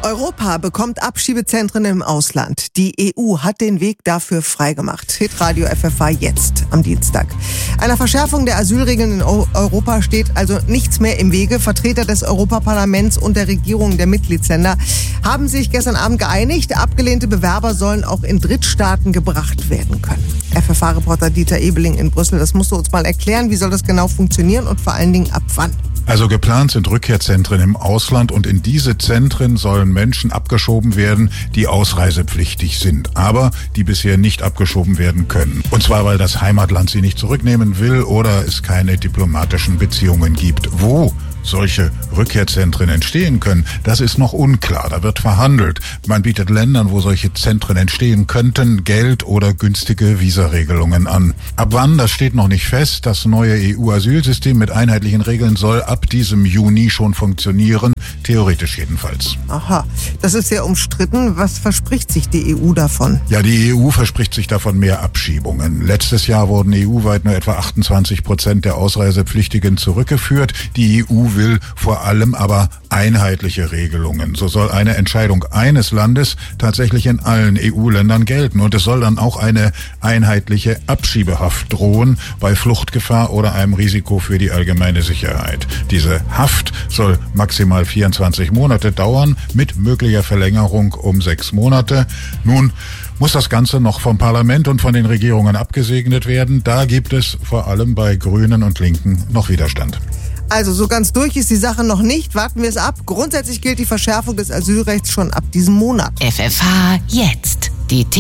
Europa bekommt Abschiebezentren im Ausland. Die EU hat den Weg dafür freigemacht. Hitradio FFH jetzt am Dienstag. Einer Verschärfung der Asylregeln in Europa steht also nichts mehr im Wege. Vertreter des Europaparlaments und der Regierungen der Mitgliedsländer haben sich gestern Abend geeinigt. Abgelehnte Bewerber sollen auch in Drittstaaten gebracht werden können. FFH-Reporter Dieter Ebeling in Brüssel, das musst du uns mal erklären. Wie soll das genau funktionieren und vor allen Dingen ab wann? Also geplant sind Rückkehrzentren im Ausland und in diese Zentren sollen Menschen abgeschoben werden, die ausreisepflichtig sind, aber die bisher nicht abgeschoben werden können. Und zwar, weil das Heimatland sie nicht zurücknehmen will oder es keine diplomatischen Beziehungen gibt. Wo solche Rückkehrzentren entstehen können, das ist noch unklar. Da wird verhandelt. Man bietet Ländern, wo solche Zentren entstehen könnten, Geld oder günstige Visaregelungen an. Ab wann, das steht noch nicht fest. Das neue EU-Asylsystem mit einheitlichen Regeln soll ab diesem Juni schon funktionieren, theoretisch jedenfalls. Aha, das ist sehr umstritten. Was verspricht sich die EU davon? Ja, die EU verspricht sich davon mehr Abschiebungen. Letztes Jahr wurden EU-weit nur etwa 28% der Ausreisepflichtigen zurückgeführt. Die EU will vor allem aber einheitliche Regelungen. So soll eine Entscheidung eines Landes tatsächlich in allen EU-Ländern gelten. Und es soll dann auch eine einheitliche Abschiebehaft drohen bei Fluchtgefahr oder einem Risiko für die allgemeine Sicherheit. Diese Haft soll maximal 24 Monate dauern, mit möglicher Verlängerung um 6 Monate. Nun muss das Ganze noch vom Parlament und von den Regierungen abgesegnet werden. Da gibt es vor allem bei Grünen und Linken noch Widerstand. Also so ganz durch ist die Sache noch nicht. Warten wir es ab. Grundsätzlich gilt die Verschärfung des Asylrechts schon ab diesem Monat. FFH jetzt. Die